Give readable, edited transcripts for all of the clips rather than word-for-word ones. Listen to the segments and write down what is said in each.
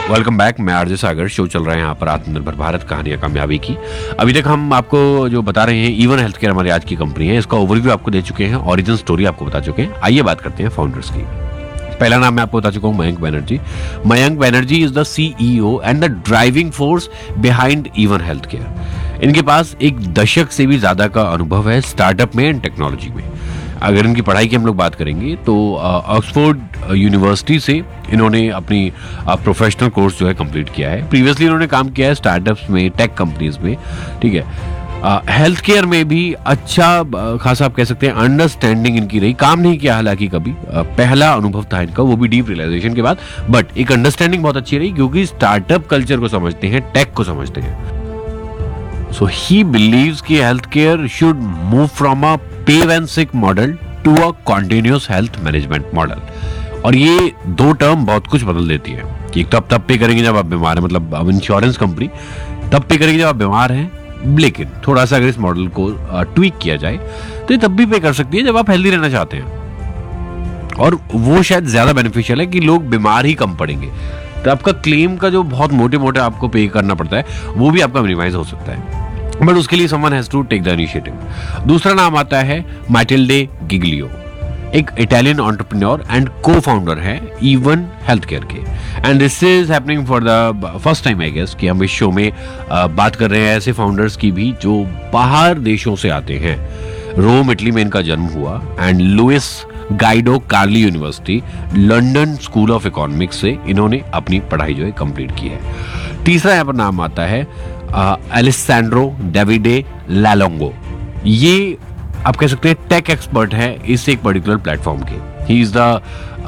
Welcome back. मैं RJ सागर। Show चल रहा है यहाँ पर आत्मनिर्भर भारत, कहानियां कामयाबी की। अभी तक हम आपको जो बता रहे हैं इवन हेल्थ केयर हमारी आज की कंपनी है, इसका ओवरव्यू आपको दे चुके हैं, ओरिजिन स्टोरी आपको बता चुके हैं। आइए बात करते हैं फाउंडर्स की। पहला नाम मैं आपको बता चुका हूँ, Mayank Banerjee. Mayank Banerjee is the CEO and the driving force behind even health care. इनके पास एक दशक से भी ज्यादा का अनुभव है स्टार्टअप में एंड टेक्नोलॉजी में। अगर इनकी पढ़ाई की हम लोग बात करेंगे तो ऑक्सफोर्ड यूनिवर्सिटी से इन्होंने अपनी प्रोफेशनल कोर्स जो है कंप्लीट किया है। प्रीवियसली इन्होंने काम किया है स्टार्टअप्स में, टेक कंपनीज में, ठीक है। हेल्थ केयर में भी अच्छा खासा आप कह सकते हैं अंडरस्टैंडिंग इनकी रही। काम नहीं किया हालांकि कभी, पहला अनुभव था इनका, वो भी डीप रियलाइजेशन के बाद, बट एक अंडरस्टैंडिंग बहुत अच्छी रही क्योंकि स्टार्टअप कल्चर को समझते हैं, टेक को समझते हैं। So he believes कि healthcare should move from a pay and sick model to a continuous health management model। और ये दो टर्म बहुत कुछ बदल देती है कि एक तो आप तब पे करेंगे जब आप बीमार हैं, मतलब अब इंश्योरेंस कंपनी तब पे करेंगे जब आप बीमार हैं, लेकिन थोड़ा सा अगर इस मॉडल को ट्वीक किया जाए तो ये तब भी पे कर सकती है जब आप हेल्दी रहना चाहते हैं। और वो शायद ज्यादा बेनिफिशियल है कि लोग बीमार ही कम पड़ेंगे, तो आपका क्लेम का जो बहुत मोटे मोटे आपको पे करना पड़ता है वो भी आपका मिनिमाइज हो सकता है, बट उसके लिए someone has to take the initiative. दूसरा नाम आता है मैटिल्डे गिग्लियो, एक इटालियन एंटरप्रेन्योर एंड को फाउंडर है इवन हेल्थ केयर के। And this is happening for the first time I guess कि हम इस शो में बात कर रहे हैं ऐसे फाउंडर्स की भी जो बाहर देशों से आते हैं। रोम इटली में इनका जन्म हुआ and Louis Guido कार्ली university London school of economics से इन्होंने अपनी पढ़ाई जो है कंप्लीट की है। तीसरा यहाँ पर नाम आता है एलेसैंड्रो डेविडे लालोंगो। ये आप कह सकते हैं टेक एक्सपर्ट है इस एक पर्टिकुलर प्लेटफॉर्म के। He is the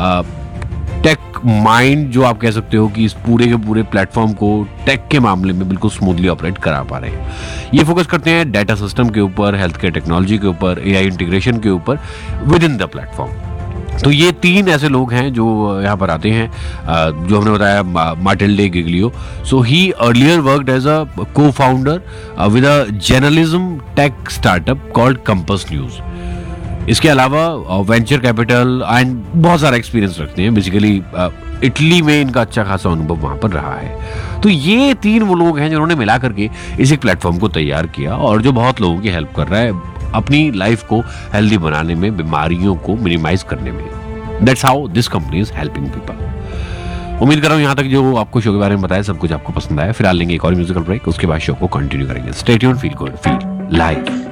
take mind, जो आप कह सकते हो कि इस पूरे के पूरे प्लेटफॉर्म को टेक के मामले में बिल्कुल स्मूथली ऑपरेट करा पा रहे हैं। ये फोकस करते हैं डाटा सिस्टम के ऊपर, हेल्थ केयर टेक्नोलॉजी के ऊपर, एआई इंटीग्रेशन के ऊपर विद इन द प्लेटफॉर्म। तो ये तीन ऐसे लोग हैं जो यहाँ पर आते हैं, जो हमने बताया मैटिल्डे Giglio. So he earlier worked as a को founder with a journalism tech startup called compass news. इसके अलावा वेंचर कैपिटल एंड बहुत सारा एक्सपीरियंस रखते हैं। बेसिकली इटली में इनका अच्छा खासा अनुभव वहां पर रहा है। तो ये तीन वो लोग हैं जिन्होंने मिला करके इस एक प्लेटफॉर्म को तैयार किया और जो बहुत लोगों की हेल्प कर रहा है अपनी लाइफ को हेल्दी बनाने में, बीमारियों को मिनिमाइज करने में। That's how this company is helping people. उम्मीद कर रहा हूं यहाँ तक जो आपको शो के बारे में बताया सब कुछ आपको पसंद आया। फिलहाल लेंगे एक और म्यूजिकल ब्रेक, उसके बाद शो को कंटिन्यू करेंगे। Stay tuned, feel good, feel live.